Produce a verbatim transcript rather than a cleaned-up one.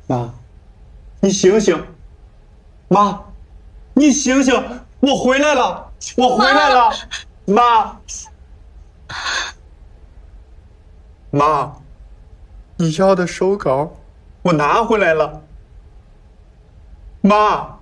妈，你醒醒！妈，你醒醒！我回来了，我回来了！妈，妈，你要的手稿我拿回来了。妈。